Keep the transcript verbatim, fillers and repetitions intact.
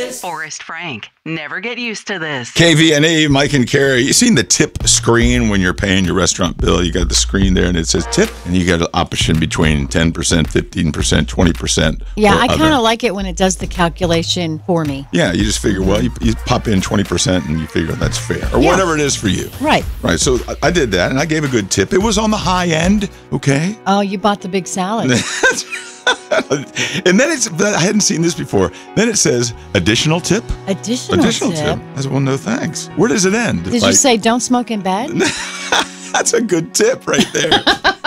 this. Forrest Frank. Never get used to this. K V N E, Mike and Carrie. You seen the tip screen when you're paying your restaurant bill? You got the screen there and it says tip, and you got an option between ten percent, fifteen percent, twenty percent. Yeah, I kind of like it when it does the calculation for me. Yeah, you just figure, well, you, you pop in twenty percent and you figure that's fair, or Yeah. whatever it is for you. Right. Right. So I, I did that, and I gave a good tip. It was on the high end, okay? Oh, you bought the big salad. And then it's, I hadn't seen this before. Then it says additional tip. Additional, Additional tip. tip. I said, well, no thanks. Where does it end? Did you say don't smoke in bed? That's a good tip right there.